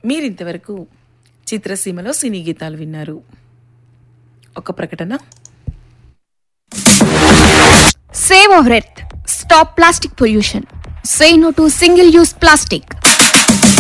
మీరింతవరకు చిత్రసీమలో సినీ గీతాలు విన్నారు. ఒక ప్రకటన. Save our earth. Stop plastic pollution. Say no to single-use plastic.